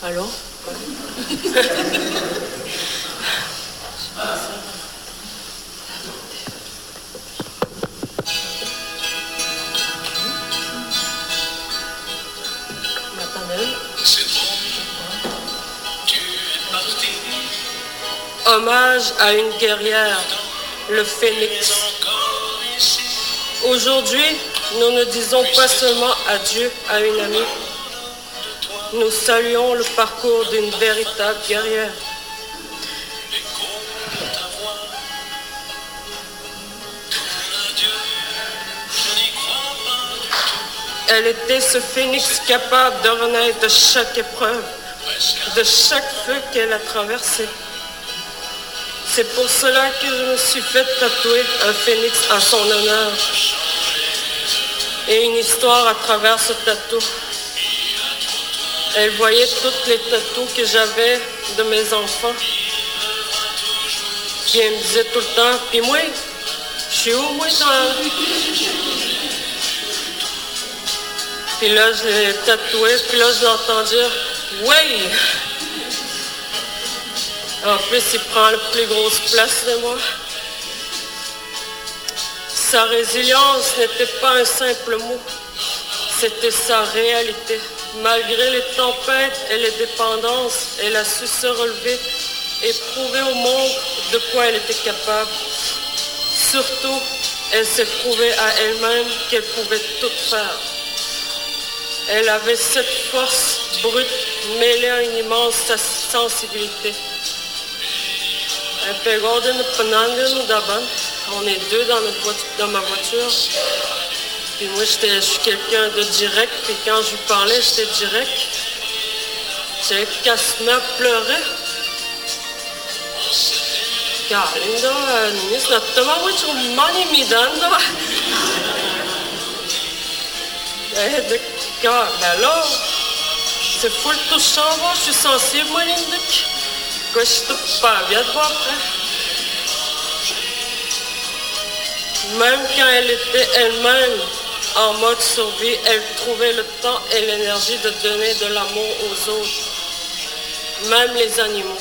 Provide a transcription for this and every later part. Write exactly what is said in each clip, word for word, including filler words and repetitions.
Allô? Hommage à une guerrière, le phénix. Aujourd'hui, nous ne disons pas seulement adieu à une amie. Nous saluons le parcours d'une véritable guerrière. Elle était ce phénix capable de renaître de chaque épreuve, de chaque feu qu'elle a traversé. C'est pour cela que je me suis fait tatouer un phénix à son honneur et une histoire à travers ce tatou. Elle voyait toutes les tatous que j'avais de mes enfants. Puis elle me disait tout le temps, puis moi, je suis où, moi, dans... Puis là, je l'ai tatoué, puis là, je l'entends dire, oui! En plus, il prend la plus grosse place de moi. Sa résilience n'était pas un simple mot, c'était sa réalité. Malgré les tempêtes et les dépendances, elle a su se relever et prouver au monde de quoi elle était capable. Surtout, elle s'est prouvée à elle-même qu'elle pouvait tout faire. Elle avait cette force brute mêlée à une immense sensibilité. On est deux dans, notre voiture, dans ma voiture. Puis moi, je suis quelqu'un de direct. Puis quand je lui parlais, j'étais direct. J'avais qu'à se mettre à pleurer. Kalinda, Nis, Natama, Wichu, Mani, Midanda. Ben alors, c'est fou le touchant, moi, je suis sensible, moi, Lindic. Quoi, je suis pas bien de voir après. Même quand elle était elle-même en mode survie, elle trouvait le temps et l'énergie de donner de l'amour aux autres, même les animaux.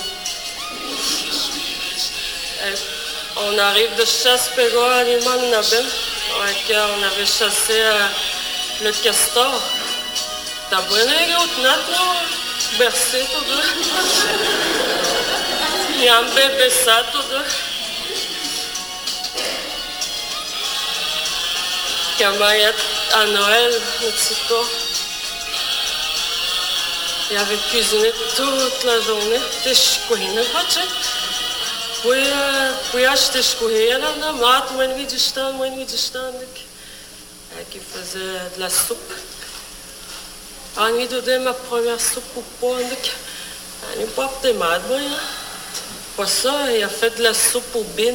Elle, on arrive de chasse Pego Animal Naben, on avait chassé euh, le castor. T'as bonne égout, maintenant, bercé tout deux. Il y a un bébé ça tout deux. Kamayat à Noël, il avait cuisiné toute la journée. T'es chouine, pas tu? Puis, puis acheter chouine, là, mat, moi, une vie du stand, moi, une vie du stand, qui faisait de la soupe. En nuit de ma première soupe au poing, elle n'est pas de mad, moi. Pas ça, il a fait de la soupe au bin.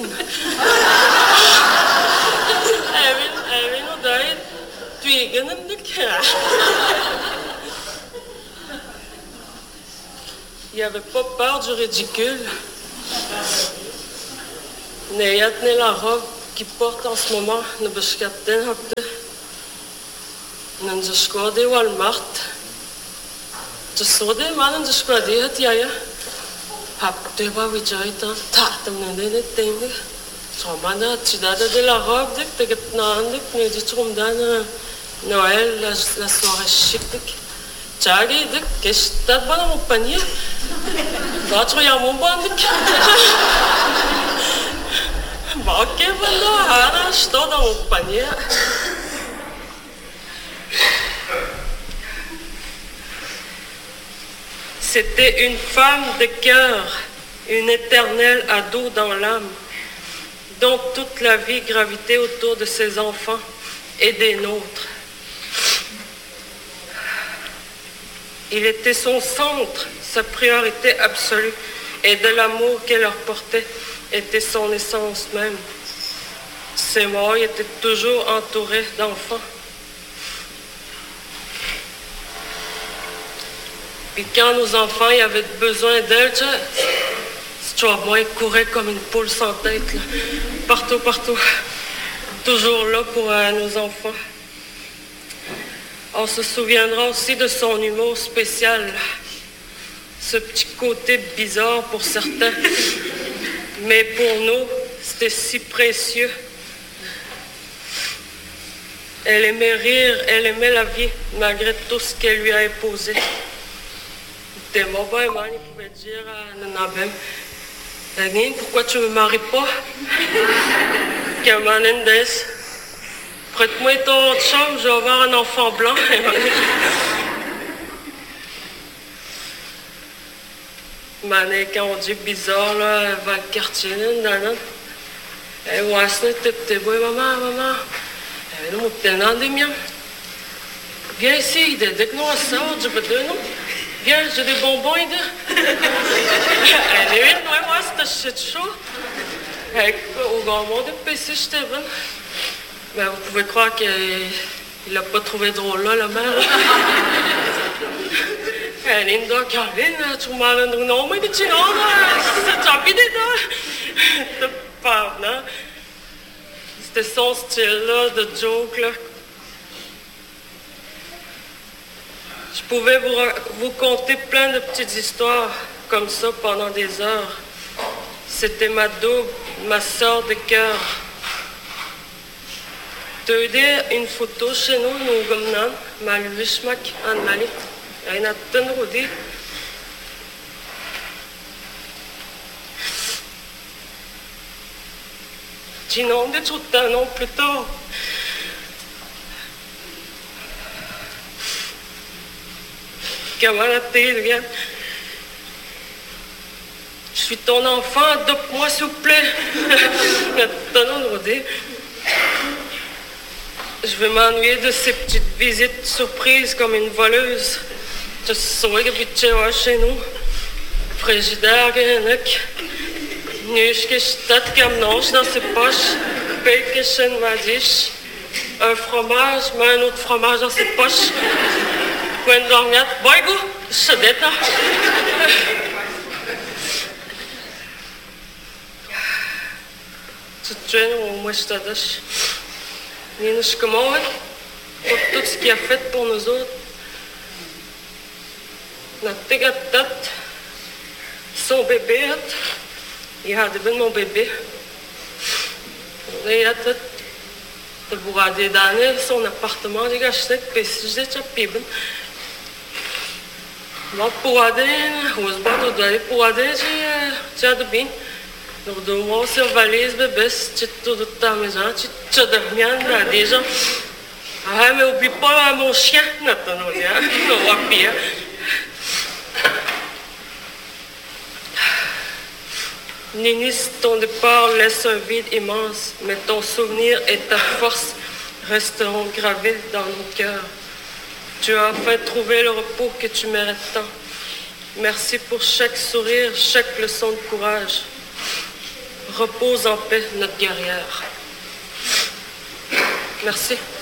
Il n'avait pas peur du ridicule. N'ayant tenu la robe qu'il porte en ce moment, ne bâche-captain, ne nous des Walmart. Tu sais des mains, ne nous des hatiaya. Hapte ba wijaita, tatam ne ne tengue. Somana, tu n'as de la robe, tu as dit que tu as dit Noël, la, la soirée chic. Tu as dit que tu as dans mon panier. Tu as trouvé mon bandic. Ok, voilà, je suis dans mon panier. C'était une femme de cœur, une éternelle ado dans l'âme, dont toute la vie gravitait autour de ses enfants et des nôtres. Il était son centre, sa priorité absolue, et de l'amour qu'elle leur portait était son essence même. Ses morts étaient toujours entourés d'enfants. Puis quand nos enfants y avaient besoin d'elle, tu vois, moi, ils couraient comme une poule sans tête, là. Partout, partout. Toujours là pour euh, nos enfants. On se souviendra aussi de son humour spécial. ce petit côté bizarre pour certains. Mais pour nous, c'était si précieux. Elle aimait rire, elle aimait la vie, malgré tout ce qu'elle lui a imposé. T'es mauvais, man, il pouvait dire à Nanabem, Dagnin, pourquoi tu ne me maries pas? Kamanendes, prête-moi ton chambre, je vais avoir un enfant blanc. Mané, quand on dit bizarre, là, elle va le quartier, là, nan. Elle voit ça, t'es beau, maman, maman. Elle nous tenant des miens. Viens ici, dès que nous sortons, je peux te dire, non? Viens, j'ai des bonbons, et deux. Elle est une, moi, c'était shit chaud. Au grand monde de P C, j'étais bonne. Ben, vous pouvez croire qu'il l'a pas trouvé drôle, là, la mère. Elle est dans Caroline, tu m'as dit non, mais tu non, c'est rapide, là. Pardon. C'était son style-là, de joke, là. Je pouvais vous, vous conter plein de petites histoires comme ça pendant des heures. C'était ma double, ma sœur de cœur. T'aider une photo chez nous, nous gomnan, ma luvishmak an malit. Elle a ten rodé. Sinon, des trucs d'un an plus tard. Je suis ton enfant, adopte-moi s'il vous plaît. Je vais m'ennuyer de ces petites visites surprises comme une voleuse. Je saurais que tu chez nous. Frigidaire, Guénic. Nuche que je tâte comme nonche dans ses poches. Paye que je ne m'adiche. Un fromage, mais un autre fromage dans ses poches. Coin dormiat, boigo, sedeta. Tu te traînes au moins je t'attache. Nina Shkamoy, pour tout ce qu'il a fait pour nous autres. Notre gâte, son bébé, il a devenu mon bébé. Il a tout. De bourrader d'années, son appartement, les gars, je sais que si j'ai déjà pibé. Moi, pour aller, on se bat, on doit aller pour aller, j'ai de bien. Donc, de moi, sur valise, bébé, tu es tout de ta maison, tu es de bien, là, déjà. Ah, mais oublie pas mon chien, Nathan, on va pire. Ninis, ton départ laisse un vide immense, mais ton souvenir et ta force resteront gravés dans nos cœurs. Tu as enfin trouvé le repos que tu mérites tant. Merci pour chaque sourire, chaque leçon de courage. Repose en paix, notre guerrière. Merci.